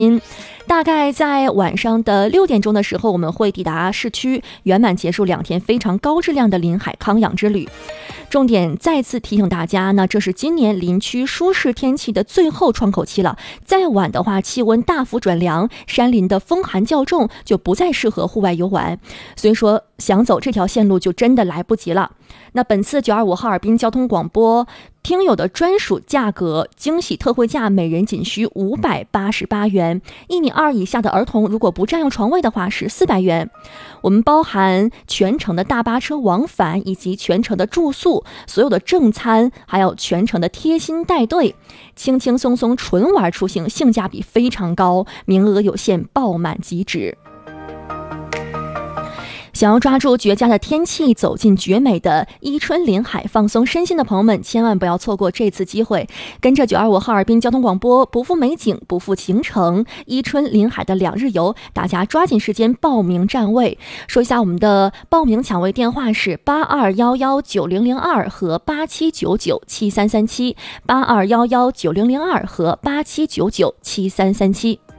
大概在晚上的6点钟的时候，我们会抵达市区，圆满结束2天非常高质量的临海康养之旅。重点再次提醒大家呢，这是今年林区舒适天气的最后窗口期了。再晚的话，气温大幅转凉，山林的风寒较重，就不再适合户外游玩。所以说，想走这条线路就真的来不及了。那本次925哈尔滨交通广播听友的专属价格，惊喜特惠价，每人仅需588元，1米2以下的儿童如果不占用床位的话是400元。我们包含全程的大巴车往返，以及全程的住宿，所有的正餐，还有全程的贴心带队，轻轻松松纯玩出行，性价比非常高，名额有限，爆满即止。想要抓住绝佳的天气，走进绝美的伊春临海放松身心的朋友们，千万不要错过这次机会。跟着925哈尔滨交通广播，不负美景，不负行程，伊春临海的2日游，大家抓紧时间报名占位。说一下我们的报名抢位电话是82119002和87997337，82119002和87997337。